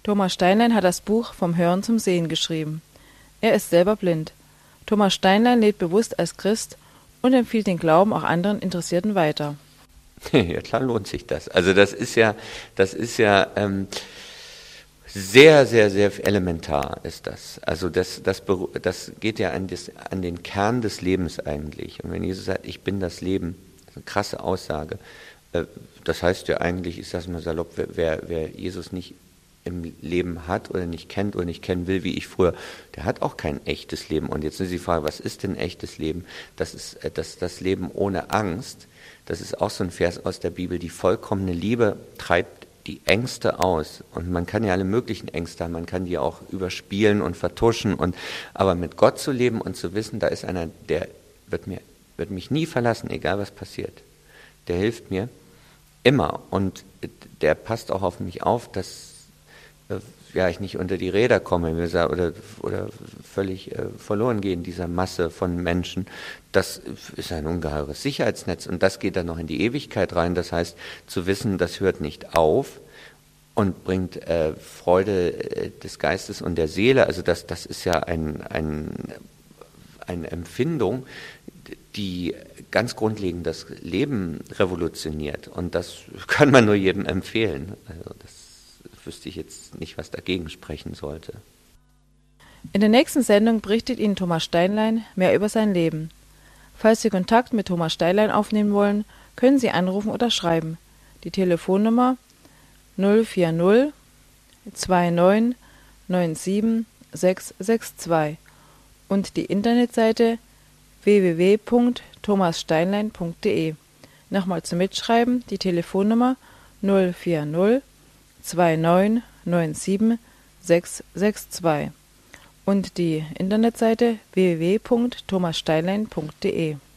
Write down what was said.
Thomas Steinlein hat das Buch Vom Hören zum Sehen geschrieben. Er ist selber blind. Thomas Steinlein lebt bewusst als Christ und empfiehlt den Glauben auch anderen Interessierten weiter. Ja, klar lohnt sich das. Also das ist ja sehr, sehr, sehr elementar ist das. Also das geht ja an den Kern des Lebens eigentlich. Und wenn Jesus sagt, ich bin das Leben, das ist eine krasse Aussage. Das heißt ja eigentlich, ich sage mal salopp, wer Jesus nicht im Leben hat oder nicht kennt oder nicht kennen will, wie ich früher, der hat auch kein echtes Leben. Und jetzt ist die Frage, was ist denn echtes Leben? Das ist das Leben ohne Angst. Das ist auch so ein Vers aus der Bibel. Die vollkommene Liebe treibt die Ängste aus. Und man kann ja alle möglichen Ängste haben, man kann die auch überspielen und vertuschen. Aber mit Gott zu leben und zu wissen, da ist einer, der wird mich nie verlassen, egal was passiert. Der hilft mir immer und der passt auch auf mich auf, dass ich nicht unter die Räder komme oder völlig verloren gehe in dieser Masse von Menschen. Das ist ein ungeheures Sicherheitsnetz und das geht dann noch in die Ewigkeit rein. Das heißt, zu wissen, das hört nicht auf und bringt Freude des Geistes und der Seele. Also das ist ja eine Empfindung, die ganz grundlegend das Leben revolutioniert. Und das kann man nur jedem empfehlen. Also das wüsste ich jetzt nicht, was dagegen sprechen sollte. In der nächsten Sendung berichtet Ihnen Thomas Steinlein mehr über sein Leben. Falls Sie Kontakt mit Thomas Steinlein aufnehmen wollen, können Sie anrufen oder schreiben. Die Telefonnummer 040 29 97 662 und die Internetseite www.thomassteinlein.de. Nochmal zum Mitschreiben, die Telefonnummer 040 29 97 662 und die Internetseite www.thomassteinlein.de.